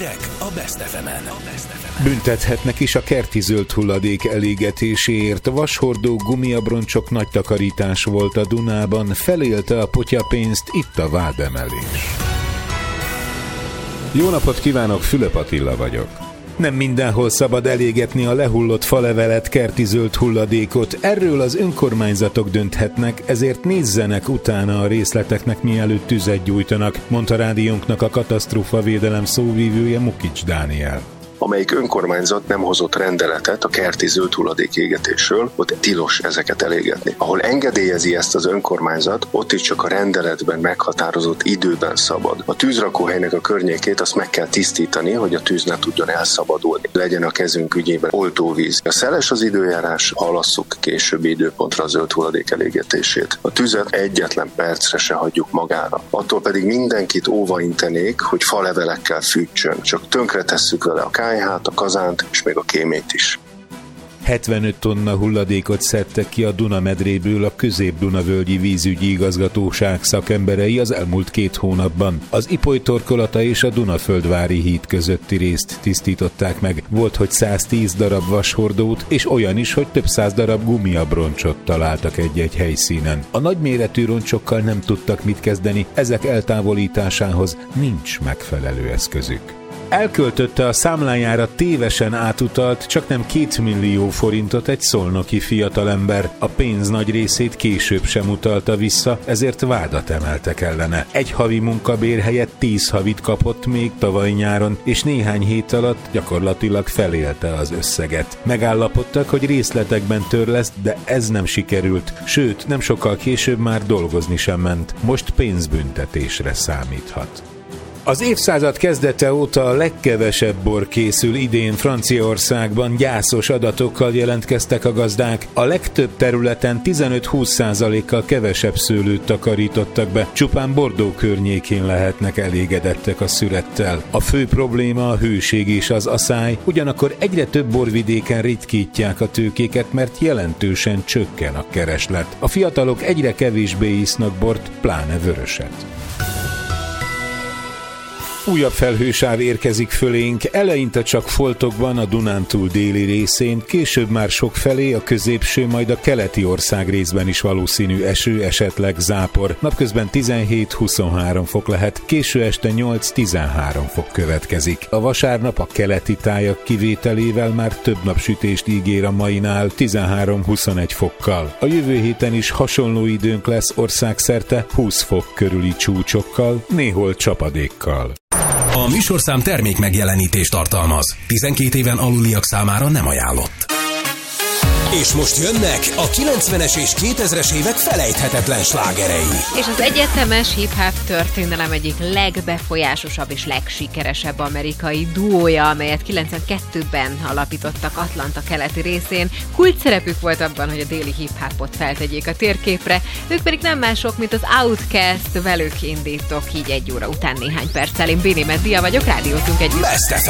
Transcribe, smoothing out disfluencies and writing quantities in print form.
Hírek a Best FM-en. Büntethetnek is a kerti zöld hulladék elégetéséért. Vashordó gumiabroncsok nagy takarítás volt a Dunában, felélte a potyapénzt, itt a vádemelés. Jó napot kívánok, Fülöp Attila vagyok. Nem mindenhol szabad elégetni a lehullott falevelet, kerti zöld hulladékot. Erről az önkormányzatok dönthetnek, ezért nézzenek utána a részleteknek, mielőtt tüzet gyújtanak, mondta rádiónknak a katasztrófavédelem szóvívője, Mukics Dániel. Amelyik önkormányzat nem hozott rendeletet a kerti zöld hulladék égetésről, ott tilos ezeket elégetni. Ahol engedélyezi ezt az önkormányzat, ott is csak a rendeletben meghatározott időben szabad. A tűzrakóhelynek a környékét azt meg kell tisztítani, hogy a tűz ne tudjon elszabadulni. Legyen a kezünk ügyében oltóvíz. A szeles az időjárás, halasszuk későbbi időpontra a zöld hulladék elégetését. A tüzet egyetlen percre se hagyjuk magára. Attól pedig mindenkit óvaintenék, hogy falevelekkel fűtsön. Csak tönkretesszük vele a kályhát, a kazánt és még a kémét is. 75 tonna hulladékot szedtek ki a Dunamedréből a Közép-Dunavölgyi Vízügyi Igazgatóság szakemberei az elmúlt 2 hónapban. Az Ipoly torkolata és a Dunaföldvári híd közötti részt tisztították meg. Volt, hogy 110 darab vashordót, és olyan is, hogy több 100 darab gumiabroncsot találtak egy-egy helyszínen. A nagyméretű roncsokkal nem tudtak mit kezdeni, ezek eltávolításához nincs megfelelő eszközük. Elköltötte a számlájára tévesen átutalt csaknem 2 millió forintot egy szolnoki fiatalember. A pénz nagy részét később sem utalta vissza, ezért vádat emeltek ellene. Egy havi munkabér helyett 10 havit kapott még tavaly nyáron, és néhány hét alatt gyakorlatilag felélte az összeget. Megállapodtak, hogy részletekben törleszt, de ez nem sikerült, sőt, nem sokkal később már dolgozni sem ment. Most pénzbüntetésre számíthat. Az évszázad kezdete óta a legkevesebb bor készül idén Franciaországban, gyászos adatokkal jelentkeztek a gazdák. A legtöbb területen 15-20%-kal kevesebb szőlőt takarítottak be, csupán Bordeaux környékén lehetnek elégedettek a szürettel. A fő probléma a hőség és az aszály, ugyanakkor egyre több borvidéken ritkítják a tőkéket, mert jelentősen csökken a kereslet. A fiatalok egyre kevésbé isznak bort, pláne vöröset. Újabb felhősáv érkezik fölénk, eleinte csak foltokban a Dunántúl déli részén, később már sokfelé, a középső, majd a keleti ország részben is valószínű eső, esetleg zápor. Napközben 17-23 fok lehet, késő este 8-13 fok következik. A vasárnap a keleti tájak kivételével már több napsütést ígér a mainál, 13-21 fokkal. A jövő héten is hasonló időnk lesz országszerte, 20 fok körüli csúcsokkal, néhol csapadékkal. A műsorszám termék megjelenítést tartalmaz. 12 éven aluliak számára nem ajánlott. És most jönnek a 90-es és 2000-es évek felejthetetlen slágerei. És az egyetemes hip-hop történelem egyik legbefolyásosabb és legsikeresebb amerikai duója, amelyet 92-ben alapítottak Atlanta keleti részén. Kult szerepük volt abban, hogy a déli hip-hopot feltegyék a térképre. Ők pedig nem mások, mint az Outkast, velük indítok így 1 óra után néhány perccel. Én Béni Meddia vagyok, rádiózunk együtt. Best FM.